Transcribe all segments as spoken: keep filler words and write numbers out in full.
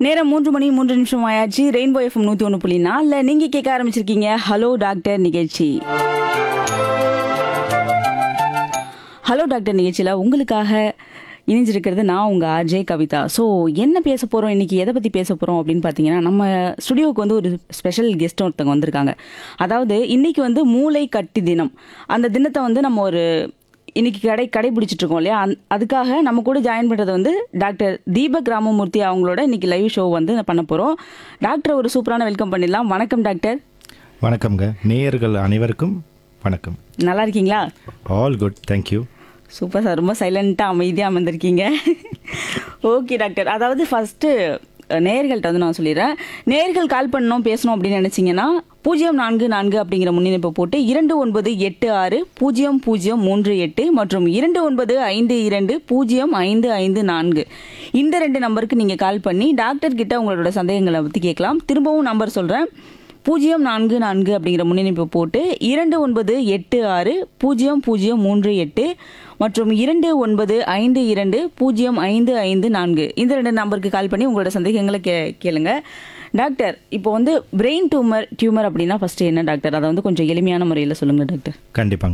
நேரம் மூன்று மணி மூன்று நிமிஷம் ஆயாச்சு. ரெயின்போ எஃப்எம் நூற்றி ஒன்று புள்ளி நாலில் நீங்கள் கேட்க ஆரம்பிச்சிருக்கீங்க ஹலோ டாக்டர் நிகழ்ச்சி. ஹலோ டாக்டர் நிகழ்ச்சியில் உங்களுக்காக இணைஞ்சிருக்கிறது நான் உங்கள் ஆர்ஜே கவிதா. ஸோ என்ன பேச போகிறோம் இன்றைக்கி, எதை பற்றி பேச போகிறோம் அப்படின்னு பார்த்தீங்கன்னா, நம்ம ஸ்டுடியோவுக்கு வந்து ஒரு ஸ்பெஷல் கெஸ்ட் ஒருத்தவங்க வந்திருக்காங்க. அதாவது இன்றைக்கி வந்து மூளை கட்டி தினம். அந்த தினத்தை வந்து நம்ம ஒரு இன்றைக்கி கடை கடைபிடிச்சிட்டு இருக்கோம் இல்லையா, அந் அதுக்காக நம்ம கூட ஜாயின் பண்ணுறது வந்து டாக்டர் தீபக் ராமமூர்த்தி அவங்களோட இன்றைக்கி லைவ் ஷோ வந்து பண்ண போகிறோம். டாக்டர் ஒரு சூப்பரான வெல்கம் பண்ணிடலாம். வணக்கம் டாக்டர். வணக்கம்ங்க. நேயர்கள் அனைவருக்கும் வணக்கம். நல்லா இருக்கீங்களா? All good, thank you. Super sir, ரொம்ப சைலண்ட்டாக அமைதியாக அமர்ந்திருக்கீங்க. ஓகே டாக்டர், அதாவது ஃபஸ்ட்டு நேயர்கள்ட்ட வந்து நான் சொல்லிடுறேன். நேயர்கள் கால் பண்ணணும் பேசணும் அப்படின்னு நினச்சிங்கன்னா பூஜ்ஜியம் நான்கு நான்கு அப்படிங்கிற முன்னிணைப்பை போட்டு இரண்டு ஒன்பது எட்டு ஆறு பூஜ்ஜியம் பூஜ்ஜியம் மூன்று எட்டு மற்றும் இரண்டு ஒன்பது ஐந்து இரண்டு பூஜ்ஜியம் ஐந்து ஐந்து நான்கு இந்த ரெண்டு நம்பருக்கு நீங்கள் கால் பண்ணி டாக்டர் கிட்ட உங்களோட சந்தேகங்களை பற்றி கேட்கலாம். திரும்பவும் நம்பர் சொல்கிறேன். பூஜ்ஜியம் நான்கு நான்கு அப்படிங்கிற முன்னிணைப்பை போட்டு இரண்டு ஒன்பது எட்டு ஆறு பூஜ்ஜியம் பூஜ்ஜியம் மூன்று எட்டு மற்றும் இரண்டு ஒன்பது ஐந்து இரண்டு பூஜ்ஜியம் ஐந்து ஐந்து நான்கு இந்த ரெண்டு நம்பருக்கு கால் பண்ணி உங்களோட சந்தேகங்களை கே கேளுங்க. டாக்டர், இப்போ வந்து பிரெயின் டியூமர் டியூமர் அப்படின்னா ஃபஸ்ட்டு என்ன டாக்டர்? அதை வந்து கொஞ்சம் எளிமையான முறையில் சொல்லுங்கள் டாக்டர். கண்டிப்பாங்க.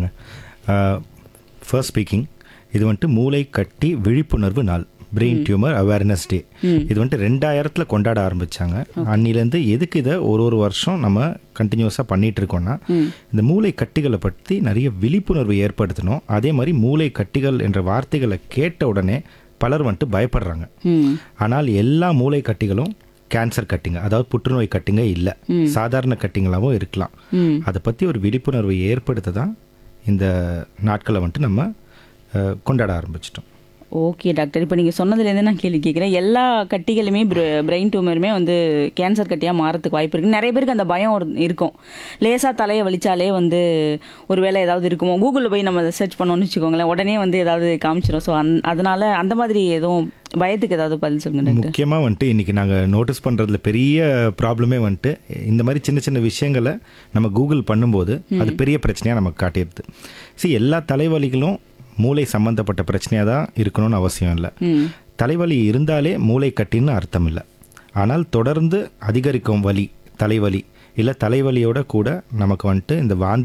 ஃபர்ஸ்ட் ஸ்பீக்கிங், இது வந்துட்டு மூளை கட்டி விழிப்புணர்வு நாள், பிரெயின் டியூமர் அவேர்னஸ் டே. இது வந்துட்டு ரெண்டாயிரத்தில் கொண்டாட ஆரம்பித்தாங்க. அன்னிலேருந்து எதுக்கு இதை ஒரு ஒரு வருஷம் நம்ம கண்டினியூஸாக பண்ணிகிட்டு இருக்கோம்னா, இந்த மூளை கட்டிகளை பற்றி நிறைய விழிப்புணர்வு ஏற்படுத்தணும். அதே மாதிரி மூளை கட்டிகள் என்ற வார்த்தைகளை கேட்ட உடனே பலர் வந்துட்டு பயப்படுறாங்க. ஆனால் எல்லா மூளை கட்டிகளும் கேன்சர் கட்டிங்க, அதாவது புற்றுநோய் கட்டிங்க இல்லை, சாதாரண கட்டிங்களாகவும் இருக்கலாம். அதை பற்றி ஒரு விழிப்புணர்வை ஏற்படுத்த தான் இந்த நாட்களை வந்துட்டு நம்ம கொண்டாட ஆரம்பிச்சிட்டோம். ஓகே டாக்டர், இப்போ நீங்கள் சொன்னதுலேருந்து நான் கேள்வி கேட்குறேன். எல்லா கட்டிகளுமே பிரெயின் டியூமருமே வந்து கேன்சர் கட்டியாக மாறத்துக்கு வாய்ப்பு இருக்குது. நிறைய பேருக்கு அந்த பயம் ஒரு இருக்கும். லேசாக தலையை வலிச்சாலே வந்து ஒரு வேளை ஏதாவது இருக்குமோ, கூகுளில் போய் நம்ம அதை சர்ச் பண்ணோன்னு வச்சுக்கோங்களேன், உடனே வந்து ஏதாவது காமிச்சிடும். ஸோ அந் அதனால் அந்த மாதிரி எதுவும் பயத்துக்கு ஏதாவது பதில் சொல்லுங்க டாக்டர். முக்கியமாக வந்துட்டு இன்றைக்கி நாங்கள் நோட்டீஸ் பண்ணுறதுல பெரிய ப்ராப்ளமே வந்துட்டு இந்த மாதிரி சின்ன சின்ன விஷயங்களை நம்ம கூகுள் பண்ணும்போது அது பெரிய பிரச்சனையாக நமக்கு காட்டிடுது. சரி, எல்லா தலைவலிகளும் மூளை சம்பந்தப்பட்ட பிரச்சனையாக தான் இருக்கணும்னு அவசியம் இல்லை. தலைவலி இருந்தாலே மூளை கட்டின்னு அர்த்தம் இல்லை. ஆனால் தொடர்ந்து அதிகரிக்கும் வலி, தலைவலி இல்லை தலைவலியோட கூட நமக்கு வந்துட்டு இந்த வாந்தி